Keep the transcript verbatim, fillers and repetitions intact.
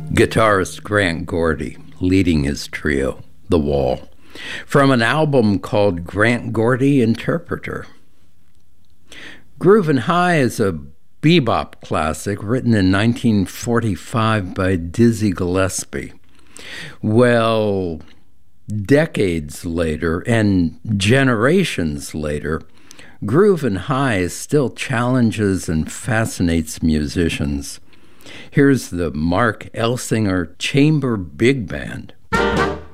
Guitarist Grant Gordy leading his trio, The Wall, from an album called Grant Gordy Interpreter. Groovin' High is a bebop classic written in nineteen forty-five by Dizzy Gillespie. Well, decades later and generations later, Groovin' High still challenges and fascinates musicians. Here's the Mark Elsinger Chamber Big Band.